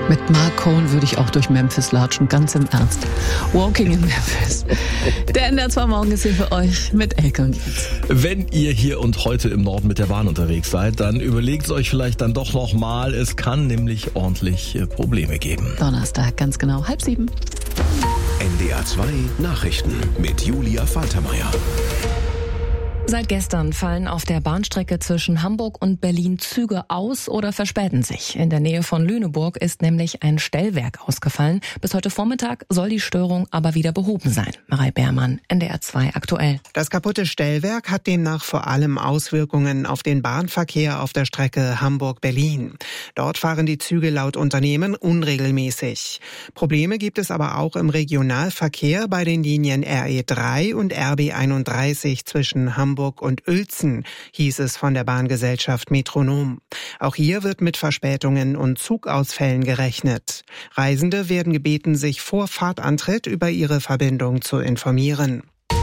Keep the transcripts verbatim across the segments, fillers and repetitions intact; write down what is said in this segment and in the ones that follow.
Mit Mark Cohn würde ich auch durch Memphis latschen, ganz im Ernst. Walking in Memphis. Der N D R zwei Morgen ist hier für euch mit Elke und Jens. Wenn ihr hier und heute im Norden mit der Bahn unterwegs seid, dann überlegt es euch vielleicht dann doch nochmal. Es kann nämlich ordentlich Probleme geben. Donnerstag, ganz genau, halb sieben. N D R zwei Nachrichten mit Julia Faltermeier. Seit gestern fallen auf der Bahnstrecke zwischen Hamburg und Berlin Züge aus oder verspäten sich. In der Nähe von Lüneburg ist nämlich ein Stellwerk ausgefallen. Bis heute Vormittag soll die Störung aber wieder behoben sein. Marei Beermann, N D R zwei aktuell. Das kaputte Stellwerk hat demnach vor allem Auswirkungen auf den Bahnverkehr auf der Strecke Hamburg-Berlin. Dort fahren die Züge laut Unternehmen unregelmäßig. Probleme gibt es aber auch im Regionalverkehr bei den Linien R E drei und R B einunddreißig zwischen Hamburg und Uelzen, hieß es von der Bahngesellschaft Metronom. Auch hier wird mit Verspätungen und Zugausfällen gerechnet. Reisende werden gebeten, sich vor Fahrtantritt über ihre Verbindung zu informieren.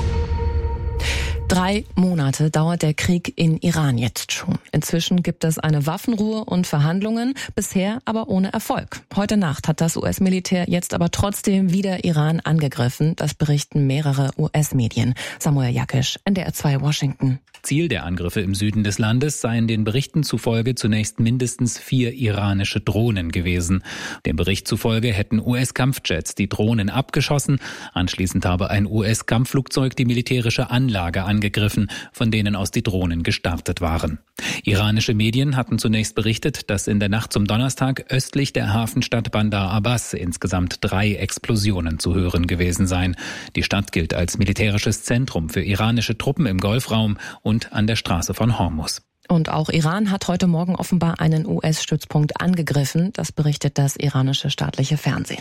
Drei Monate dauert der Krieg in Iran jetzt schon. Inzwischen gibt es eine Waffenruhe und Verhandlungen, bisher aber ohne Erfolg. Heute Nacht hat das U S-Militär jetzt aber trotzdem wieder Iran angegriffen. Das berichten mehrere U S-Medien. Samuel Jakisch, N D R zwei Washington. Ziel der Angriffe im Süden des Landes seien den Berichten zufolge zunächst mindestens vier iranische Drohnen gewesen. Dem Bericht zufolge hätten U S-Kampfjets die Drohnen abgeschossen. Anschließend habe ein U S-Kampfflugzeug die militärische Anlage angegriffen, von denen aus die Drohnen gestartet waren. Iranische Medien hatten zunächst berichtet, dass in der Nacht zum Donnerstag östlich der Hafenstadt Bandar Abbas insgesamt drei Explosionen zu hören gewesen seien. Die Stadt gilt als militärisches Zentrum für iranische Truppen im Golfraum und an der Straße von Hormuz. Und auch Iran hat heute Morgen offenbar einen U S-Stützpunkt angegriffen. Das berichtet das iranische staatliche Fernsehen.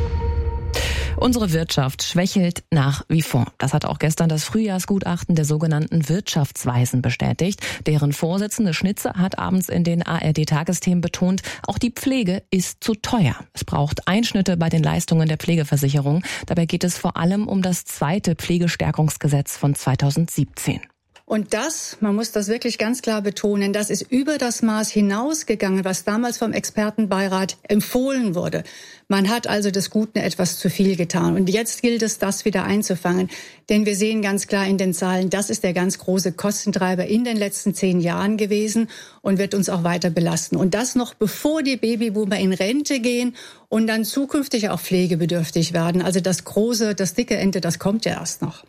Unsere Wirtschaft schwächelt nach wie vor. Das hat auch gestern das Frühjahrsgutachten der sogenannten Wirtschaftsweisen bestätigt. Deren Vorsitzende Schnitzer hat abends in den A R D-Tagesthemen betont, auch die Pflege ist zu teuer. Es braucht Einschnitte bei den Leistungen der Pflegeversicherung. Dabei geht es vor allem um das zweite Pflegestärkungsgesetz von zweitausendsiebzehn. Und das, man muss das wirklich ganz klar betonen, das ist über das Maß hinausgegangen, was damals vom Expertenbeirat empfohlen wurde. Man hat also des Guten etwas zu viel getan. Und jetzt gilt es, das wieder einzufangen. Denn wir sehen ganz klar in den Zahlen, das ist der ganz große Kostentreiber in den letzten zehn Jahren gewesen und wird uns auch weiter belasten. Und das noch bevor die Babyboomer in Rente gehen und dann zukünftig auch pflegebedürftig werden. Also das große, das dicke Ende, das kommt ja erst noch.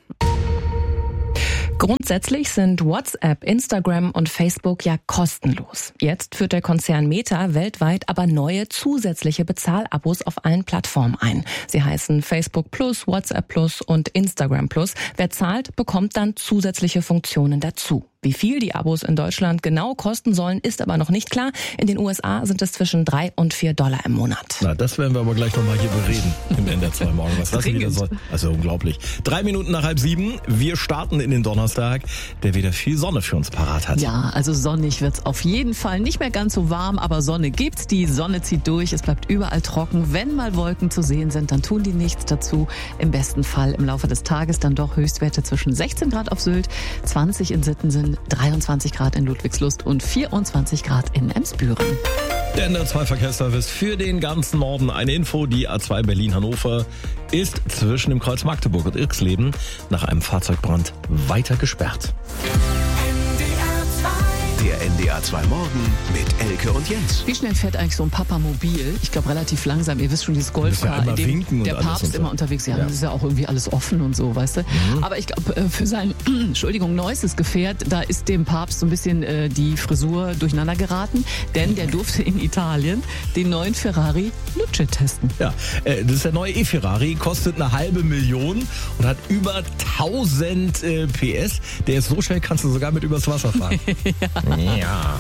Grundsätzlich sind WhatsApp, Instagram und Facebook ja kostenlos. Jetzt führt der Konzern Meta weltweit aber neue zusätzliche Bezahlabos auf allen Plattformen ein. Sie heißen Facebook Plus, WhatsApp Plus und Instagram Plus. Wer zahlt, bekommt dann zusätzliche Funktionen dazu. Wie viel die Abos in Deutschland genau kosten sollen, ist aber noch nicht klar. In den U S A sind es zwischen drei und vier Dollar im Monat. Na, das werden wir aber gleich nochmal hier bereden im N D R zwei Morgen. Was das wieder soll. Also unglaublich. Drei Minuten nach halb sieben. Wir starten in den Donnerstag, der wieder viel Sonne für uns parat hat. Ja, also sonnig wird's auf jeden Fall. Nicht mehr ganz so warm, aber Sonne gibt's. Die Sonne zieht durch. Es bleibt überall trocken. Wenn mal Wolken zu sehen sind, dann tun die nichts dazu. Im besten Fall im Laufe des Tages dann doch Höchstwerte zwischen sechzehn Grad auf Sylt, zwanzig in Sittensen, dreiundzwanzig Grad in Ludwigslust und vierundzwanzig Grad in Emsbüren. Der N D R zwei Verkehrsservice für den ganzen Norden. Eine Info, die A zwei Berlin-Hannover ist zwischen dem Kreuz Magdeburg und Irxleben nach einem Fahrzeugbrand weiter gesperrt. Der N D R zwei Morgen mit Elke und Jens. Wie schnell fährt eigentlich so ein Papamobil? Ich glaube relativ langsam. Ihr wisst schon, dieses Golfcar, ja in dem der Papst so. immer unterwegs ist. Ja, ja. Das ist ja auch irgendwie alles offen und so, weißt du. Mhm. Aber ich glaube, für sein, Entschuldigung, neuestes Gefährt, da ist dem Papst so ein bisschen äh, die Frisur durcheinander geraten. Denn der durfte in Italien den neuen Ferrari Luce testen. Ja, äh, das ist der neue E-Ferrari, kostet eine halbe Million und hat über tausend äh, P S. Der ist so schnell, kannst du sogar mit übers Wasser fahren. ja. Ja.